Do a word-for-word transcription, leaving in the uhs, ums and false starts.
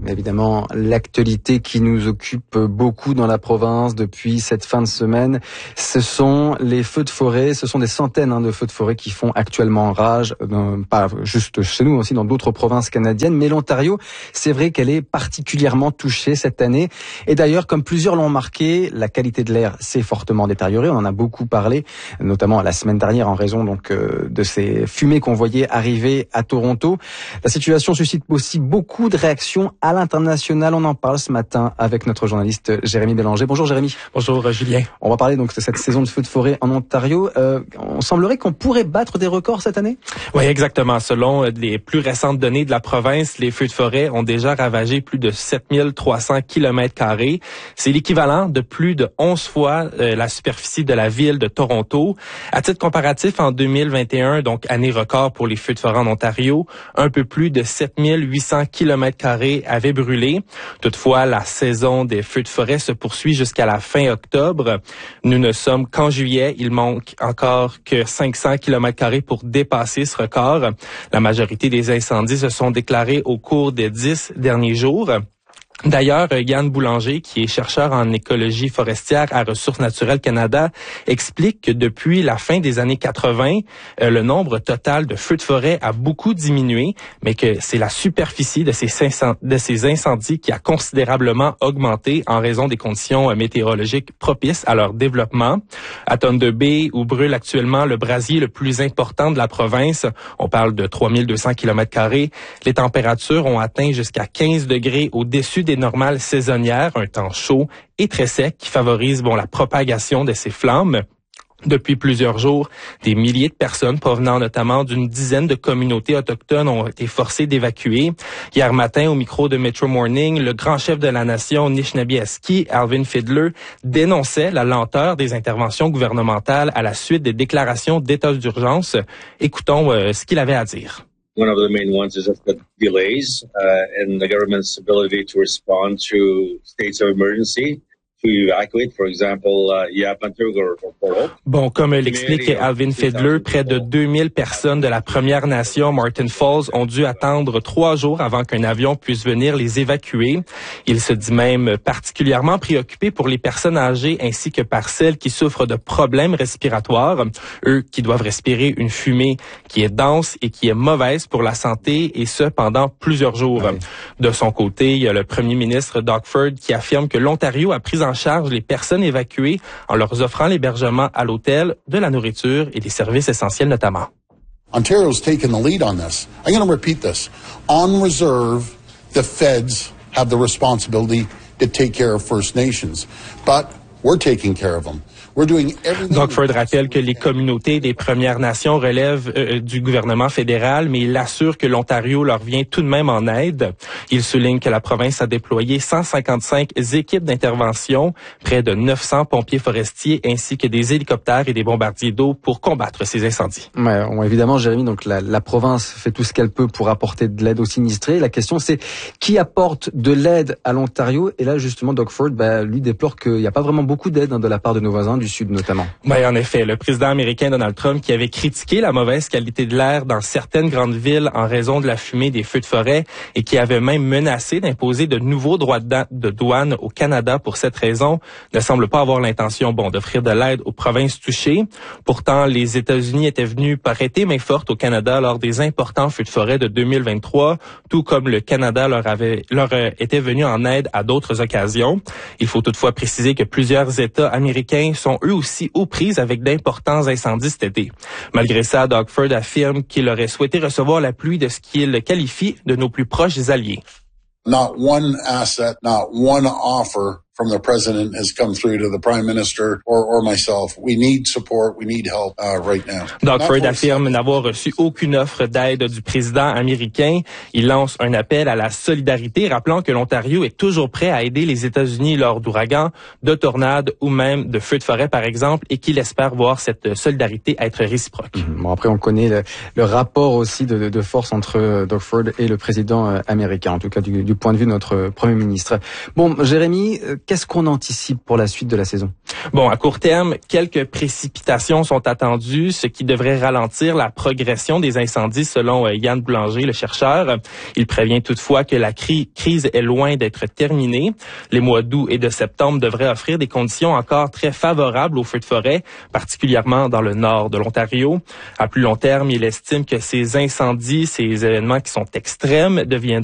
Évidemment, l'actualité qui nous occupe beaucoup dans la province depuis cette fin de semaine, ce sont les feux de forêt. Ce sont des centaines hein, de feux de forêt qui font actuellement rage, euh, pas juste chez nous, aussi dans d'autres provinces canadiennes. Mais l'Ontario, c'est vrai qu'elle est particulièrement touchée cette année. Et d'ailleurs, comme plusieurs l'ont remarqué, la qualité de l'air s'est fortement détériorée. On en a beaucoup parlé, notamment la semaine dernière en raison donc euh, de ces fumées qu'on voyait arriver à Toronto. La situation suscite aussi beaucoup de réactions à l'international. On en parle ce matin avec notre journaliste Jérémy Bélanger. Bonjour Jérémy. Bonjour Julien. On va parler donc de cette saison de feux de forêt en Ontario. Euh, on semblerait qu'on pourrait battre des records cette année. Oui, exactement. Selon les plus récentes données de la province, les feux de forêt ont déjà ravagé plus de sept mille trois cents kilomètres carrés. C'est l'équivalent de plus de onze fois euh, la superficie de la ville de Toronto. À titre comparatif, en deux mille vingt et un, donc année record pour les feux de forêt en Ontario, un peu plus de sept mille huit cents kilomètres carrés avaient brûlé. Toutefois, la saison des feux de forêt se poursuit jusqu'à la fin octobre. Nous ne sommes qu'en juillet. Il manque encore que cinq cents kilomètres carrés pour dépasser ce record. La majorité des incendies se sont déclarés au cours des dix derniers jours. D'ailleurs, Yann Boulanger, qui est chercheur en écologie forestière à Ressources naturelles Canada, explique que depuis la fin des années quatre-vingt, euh, le nombre total de feux de forêt a beaucoup diminué, mais que c'est la superficie de ces, de ces incendies qui a considérablement augmenté en raison des conditions météorologiques propices à leur développement. À Thunder Bay, où brûle actuellement le brasier le plus important de la province, on parle de trois mille deux cents kilomètres carrés, les températures ont atteint jusqu'à quinze degrés au-dessus des normales saisonnières, un temps chaud et très sec qui favorise bon la propagation de ces flammes. Depuis plusieurs jours, des milliers de personnes provenant notamment d'une dizaine de communautés autochtones ont été forcées d'évacuer. Hier matin, au micro de Metro Morning, le grand chef de la nation Nishnabieski, Alvin Fiddler, dénonçait la lenteur des interventions gouvernementales à la suite des déclarations d'état d'urgence. Écoutons euh, ce qu'il avait à dire. One of the main ones is just the delays uh, in the government's ability to respond to states of emergency. Bon, comme l'explique Alvin Fiddler, près de deux mille personnes de la Première Nation Martin Falls ont dû attendre trois jours avant qu'un avion puisse venir les évacuer. Il se dit même particulièrement préoccupé pour les personnes âgées ainsi que par celles qui souffrent de problèmes respiratoires, eux qui doivent respirer une fumée qui est dense et qui est mauvaise pour la santé, et ce pendant plusieurs jours. Oui. De son côté, il y a le premier ministre Doug Ford qui affirme que l'Ontario a pris en charge les personnes évacuées en leur offrant l'hébergement à l'hôtel, de la nourriture et des services essentiels notamment. Ontario's taken the lead on this. I'm going to repeat this. On reserve, the feds have the responsibility to take care of First Nations, but we're taking care of them. Doug Ford rappelle que les communautés des Premières Nations relèvent euh, du gouvernement fédéral, mais il assure que l'Ontario leur vient tout de même en aide. Il souligne que la province a déployé cent cinquante-cinq équipes d'intervention, près de neuf cents pompiers forestiers, ainsi que des hélicoptères et des bombardiers d'eau pour combattre ces incendies. Ouais, bon, évidemment, Jérémy, donc la, la province fait tout ce qu'elle peut pour apporter de l'aide aux sinistrés. La question, c'est qui apporte de l'aide à l'Ontario? Et là, justement, Doug Ford, bah, lui déplore qu'il n'y a pas vraiment beaucoup d'aide hein, de la part de nos voisins du Sud notamment. Ben, en effet, le président américain Donald Trump, qui avait critiqué la mauvaise qualité de l'air dans certaines grandes villes en raison de la fumée des feux de forêt et qui avait même menacé d'imposer de nouveaux droits de douane au Canada pour cette raison, ne semble pas avoir l'intention bon d'offrir de l'aide aux provinces touchées. Pourtant, les États-Unis étaient venus prêter main forte au Canada lors des importants feux de forêt de deux mille vingt-trois, tout comme le Canada leur avait leur était venu en aide à d'autres occasions. Il faut toutefois préciser que plusieurs États américains sont eux aussi aux prises avec d'importants incendies cet été. Malgré ça, Doug Ford affirme qu'il aurait souhaité recevoir l'appui de ce qu'il qualifie de nos plus proches alliés. Not one asset, not one offer from the president has come through to the prime minister or, or myself. We need support. We need help uh, right now. Doug Ford affirme n'avoir reçu aucune offre d'aide du président américain. Il lance un appel à la solidarité, rappelant que l'Ontario est toujours prêt à aider les États-Unis lors d'ouragans, de tornades ou même de feux de forêt, par exemple, et qu'il espère voir cette solidarité être réciproque. Mmh. Bon, après, on connaît le, le rapport aussi de, de force entre Doug Ford et le président américain, en tout cas du, du point de vue de notre premier ministre. Bon, Jérémy, qu'est-ce qu'on anticipe pour la suite de la saison? Bon, à court terme, quelques précipitations sont attendues, ce qui devrait ralentir la progression des incendies selon Yann Boulanger, le chercheur. Il prévient toutefois que la cri- crise est loin d'être terminée. Les mois d'août et de septembre devraient offrir des conditions encore très favorables aux feux de forêt, particulièrement dans le nord de l'Ontario. À plus long terme, il estime que ces incendies, ces événements qui sont extrêmes, deviendront